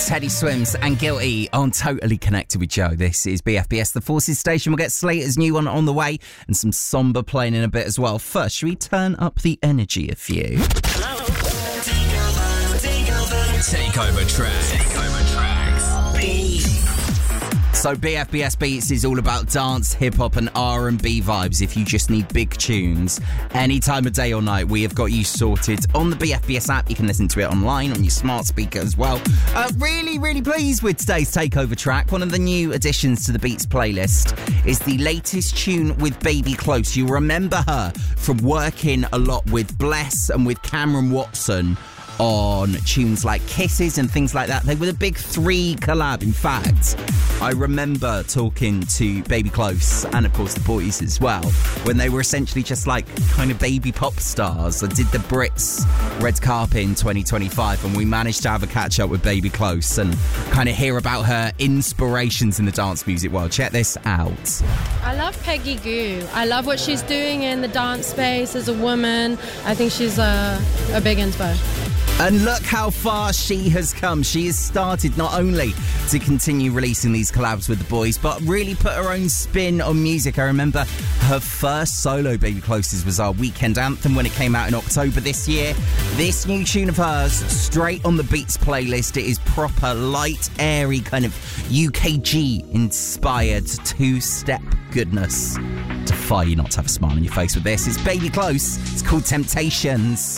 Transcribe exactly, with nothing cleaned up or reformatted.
Teddy Swims and Guilty on Totally Connected with Joe. This is B F B S, the Forces Station. We'll get Slater's new one on the way and some Somber playing in a bit as well. First, should we turn up the energy a few? Hello. Takeover tracks. Takeover tracks. Beat. So B F B S Beats is all about dance, hip-hop and R and B vibes. If you just need big tunes, any time of day or night, we have got you sorted on the B F B S app. You can listen to it online on your smart speaker as well. Uh, really, really pleased with today's takeover track. One of the new additions to the Beats playlist is the latest tune with Baby Close. You'll remember her from working a lot with Bless and with Cameron Watson on tunes like Kisses and things like that. They were the big three collab. In fact, I remember talking to Baby Close and of course the boys as well when they were essentially just like kind of baby pop stars. I did the Brits red carpet in twenty twenty-five and we managed to have a catch up with Baby Close and kind of hear about her inspirations in the dance music world. Check this out. I love Peggy Gou. I love what she's doing in the dance space as a woman. I think she's a, a big inspo. And look how far she has come. She has started not only to continue releasing these collabs with the boys, but really put her own spin on music. I remember her first solo Baby Closes was our weekend anthem when it came out in October this year. This new tune of hers, straight on the Beats playlist. It is proper, light, airy, kind of U K G-inspired two-step goodness. Defy you not to have a smile on your face with this. It's Baby Close. It's called Temptations.